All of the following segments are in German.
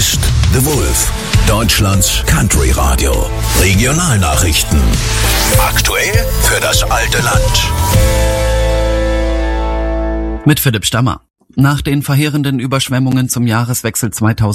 ist The Wolf, Deutschlands Country Radio. Regionalnachrichten. Aktuell für das alte Land. Mit Philipp Stammer. Nach den verheerenden Überschwemmungen zum Jahreswechsel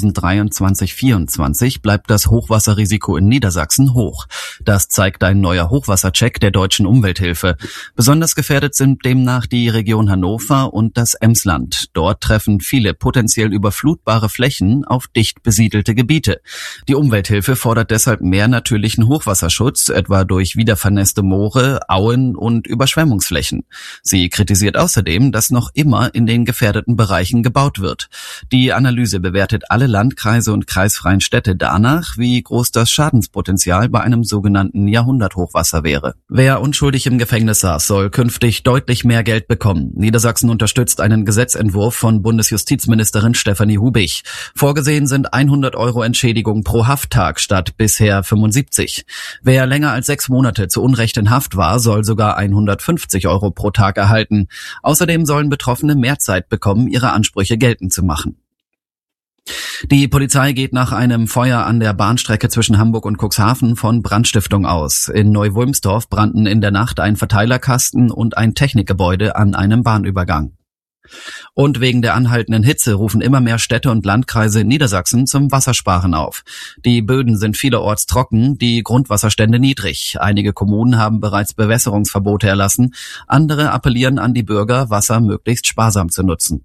2023-24 bleibt das Hochwasserrisiko in Niedersachsen hoch. Das zeigt ein neuer Hochwassercheck der Deutschen Umwelthilfe. Besonders gefährdet sind demnach die Region Hannover und das Emsland. Dort treffen viele potenziell überflutbare Flächen auf dicht besiedelte Gebiete. Die Umwelthilfe fordert deshalb mehr natürlichen Hochwasserschutz, etwa durch wiedervernässte Moore, Auen und Überschwemmungsflächen. Sie kritisiert außerdem, dass noch immer in den gefährdeten Bereichen gebaut wird. Die Analyse bewertet alle Landkreise und kreisfreien Städte danach, wie groß das Schadenspotenzial bei einem sogenannten Jahrhunderthochwasser wäre. Wer unschuldig im Gefängnis saß, soll künftig deutlich mehr Geld bekommen. Niedersachsen unterstützt einen Gesetzentwurf von Bundesjustizministerin Stefanie Hubich. Vorgesehen sind 100 € Entschädigung pro Hafttag statt bisher 75. Wer länger als 6 Monate zu Unrecht in Haft war, soll sogar 150 € pro Tag erhalten. Außerdem sollen Betroffene mehr Zeit bekommen, ihre Ansprüche geltend zu machen. Die Polizei geht nach einem Feuer an der Bahnstrecke zwischen Hamburg und Cuxhaven von Brandstiftung aus. In Neu-Wulmsdorf brannten in der Nacht ein Verteilerkasten und ein Technikgebäude an einem Bahnübergang. Und wegen der anhaltenden Hitze rufen immer mehr Städte und Landkreise in Niedersachsen zum Wassersparen auf. Die Böden sind vielerorts trocken, die Grundwasserstände niedrig. Einige Kommunen haben bereits Bewässerungsverbote erlassen. Andere appellieren an die Bürger, Wasser möglichst sparsam zu nutzen.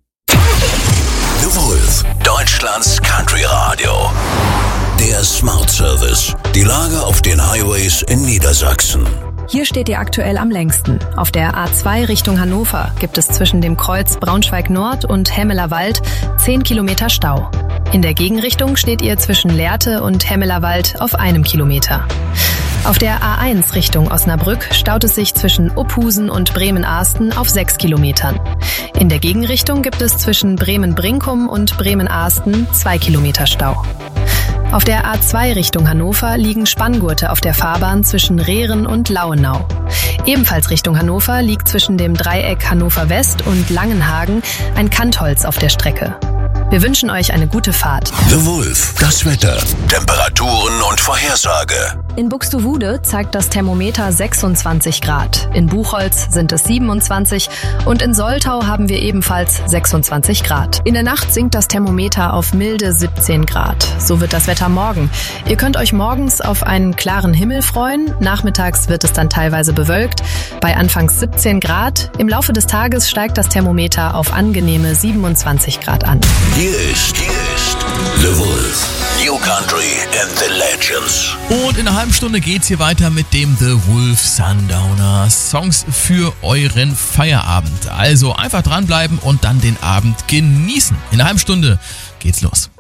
The Wolf, Deutschlands Country Radio. Der Smart Service. Die Lage auf den Highways in Niedersachsen. Hier steht ihr aktuell am längsten. Auf der A2 Richtung Hannover gibt es zwischen dem Kreuz Braunschweig Nord und Hemmeler Wald 10 Kilometer Stau. In der Gegenrichtung steht ihr zwischen Lehrte und Hemmeler Wald auf 1 Kilometer. Auf der A1 Richtung Osnabrück staut es sich zwischen Uphusen und Bremen-Ahsten auf 6 Kilometern. In der Gegenrichtung gibt es zwischen Bremen-Brinkum und Bremen-Ahsten 2 Kilometer Stau. Auf der A2 Richtung Hannover liegen Spanngurte auf der Fahrbahn zwischen Rehren und Lauenau. Ebenfalls Richtung Hannover liegt zwischen dem Dreieck Hannover West und Langenhagen ein Kantholz auf der Strecke. Wir wünschen euch eine gute Fahrt. The Wolf, das Wetter, Temperaturen und Vorhersage. In Buxtehude zeigt das Thermometer 26 Grad. In Buchholz sind es 27 und in Soltau haben wir ebenfalls 26 Grad. In der Nacht sinkt das Thermometer auf milde 17 Grad. So wird das Wetter morgen. Ihr könnt euch morgens auf einen klaren Himmel freuen. Nachmittags wird es dann teilweise bewölkt. Bei anfangs 17 Grad. Im Laufe des Tages steigt das Thermometer auf angenehme 27 Grad an. Hier ist The Wolf. New Country and the Legends. Und in einer halben Stunde geht's hier weiter mit dem The Wolf Sundowner. Songs für euren Feierabend. Also einfach dranbleiben und dann den Abend genießen. In einer halben Stunde geht's los.